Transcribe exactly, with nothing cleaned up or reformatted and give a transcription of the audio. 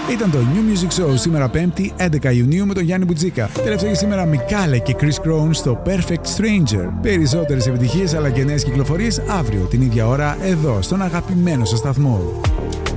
Ήταν το New Music Show σήμερα Πέμπτη έντεκα Ιουνίου με τον Γιάννη Μπουτζίκα. Τελευταία και σήμερα Μικάλε και Chris Crown στο Perfect Stranger. Περισσότερες επιτυχίες αλλά και νέες κυκλοφορίες αύριο την ίδια ώρα εδώ στον αγαπημένο σας σταθμό.